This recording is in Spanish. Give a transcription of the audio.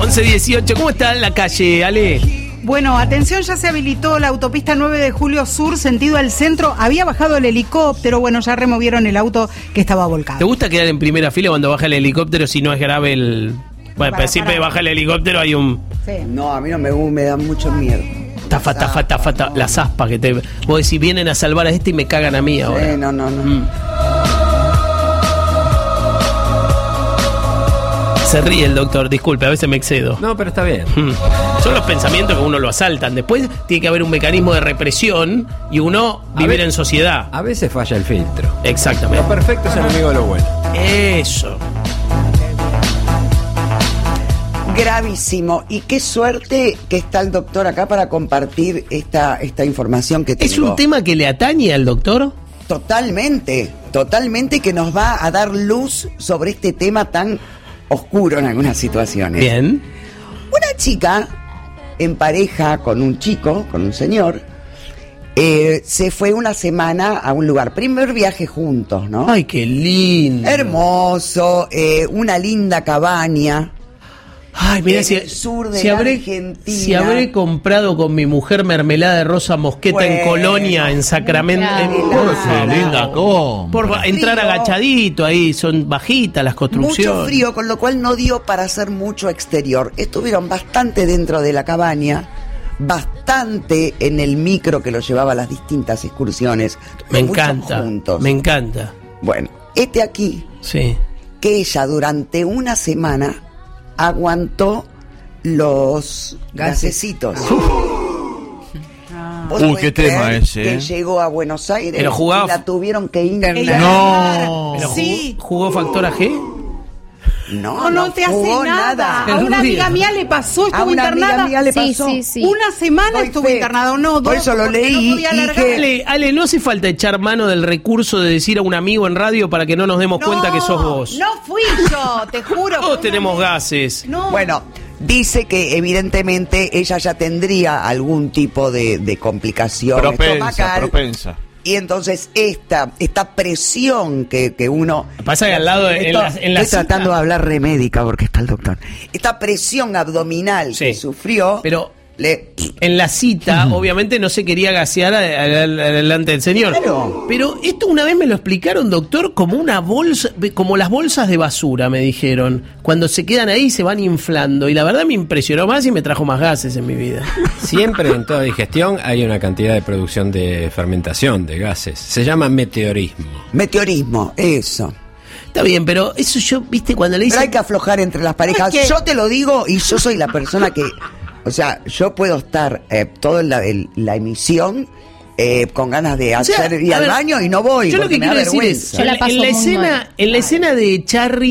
11:18, ¿cómo está la calle, Ale? Bueno, atención, ya se habilitó la autopista 9 de Julio Sur, sentido al centro. Había bajado el helicóptero, bueno, ya removieron el auto que estaba volcado. ¿Te gusta quedar en primera fila cuando baja el helicóptero si no es grave el...? Bueno, pero siempre baja el helicóptero hay un... Sí. No, a mí no me da mucho miedo. Tafa, las aspas que te... Vos decís, vienen a salvar a este y me cagan a mí ahora. No. Se ríe el doctor, disculpe, a veces me excedo. No, pero está bien. Son los pensamientos que uno lo asaltan. Después tiene que haber un mecanismo de represión y uno vivir en sociedad. A veces falla el filtro. Exactamente. Lo perfecto es enemigo de lo bueno. Eso. Gravísimo. Y qué suerte que está el doctor acá para compartir esta información que tengo. ¿Es un tema que le atañe al doctor? Totalmente, que nos va a dar luz sobre este tema tan oscuro en algunas situaciones. Bien. Una chica en pareja con un chico, con un señor, se fue una semana a un lugar. Primer viaje juntos, ¿no? Ay, qué lindo. Hermoso, una linda cabaña. Ay, mira, en el sur de la Argentina. Si habré comprado con mi mujer mermelada de rosa mosqueta en Colonia, en Sacramento. Por entrar agachadito ahí, son bajitas las construcciones. Mucho frío, con lo cual no dio para hacer mucho exterior. Estuvieron bastante dentro de la cabaña, bastante en el micro que los llevaba a las distintas excursiones. Me encanta, juntos. me encanta. Bueno, aquí, sí, que ella durante una semana aguantó los gasecitos. Qué tema ese. Que llegó a Buenos Aires. Pero jugaba... y la tuvieron que internar. No. ¿Pero sí. ¿Jugó factor AG? No te hace nada. A una amiga mía le pasó, estuvo internada. Sí. Una semana estuvo internada, o no, dos. Por eso lo leí. Ale, no hace falta echar mano del recurso de decir a un amigo en radio para que no nos demos cuenta que sos vos. No fui yo, te juro. Todos tenemos gases. No. Bueno, dice que evidentemente ella ya tendría algún tipo de complicación Propensa. Y entonces esta presión que uno... Pasa que al lado estoy tratando de hablar remédica porque está el doctor. Esta presión abdominal que sufrió... Pero en la cita, obviamente no se quería gasear delante del señor. Claro. Pero esto una vez me lo explicaron, doctor, como una bolsa, como las bolsas de basura, me dijeron. Cuando se quedan ahí se van inflando. Y la verdad me impresionó más y me trajo más gases en mi vida. Siempre en toda digestión hay una cantidad de producción de fermentación de gases. Se llama meteorismo. Meteorismo, eso. Está bien, pero eso yo, viste, cuando le dicen... Pero hay que aflojar entre las parejas. Yo te lo digo y yo soy la persona que... O sea, yo puedo estar toda la emisión con ganas de ir al baño y no voy. Yo lo que quiero decir es, en la escena de Charry